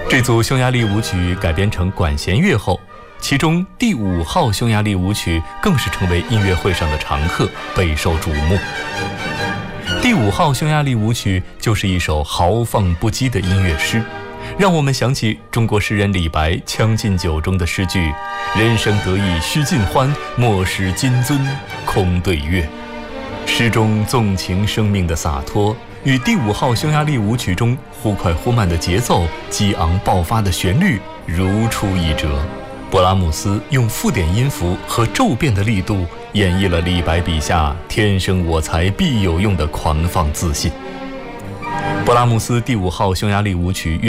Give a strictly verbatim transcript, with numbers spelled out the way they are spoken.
这组匈牙利舞曲改编成管弦乐后，其中第五号匈牙利舞曲更是成为音乐会上的常客，备受瞩目。第五号匈牙利舞曲就是一首豪放不羁的音乐诗，让我们想起中国诗人李白《将进酒》中的诗句：人生得意须尽欢，莫使金樽空对月。诗中纵情生命的洒脱，与第五号匈牙利舞曲中忽快忽慢的节奏、激昂爆发的旋律如出一辙。勃拉姆斯用附点音符和骤变的力度，演绎了李白笔下“天生我材必有用”的狂放自信。勃拉姆斯第五号匈牙利舞曲